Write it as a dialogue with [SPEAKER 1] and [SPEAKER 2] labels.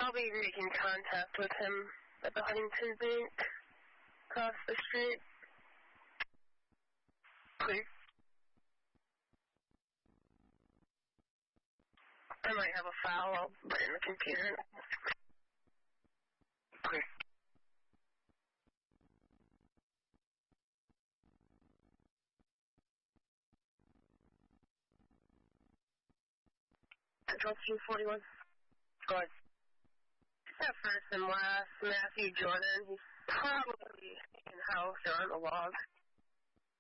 [SPEAKER 1] I'll be making contact with him at the Huntington Bank across the street.
[SPEAKER 2] Please.
[SPEAKER 1] I might have a file I'll put in the computer.
[SPEAKER 2] Please.
[SPEAKER 1] Address 241.
[SPEAKER 2] Go ahead.
[SPEAKER 1] That first and last, Matthew Jordan. He's probably in house or on the log.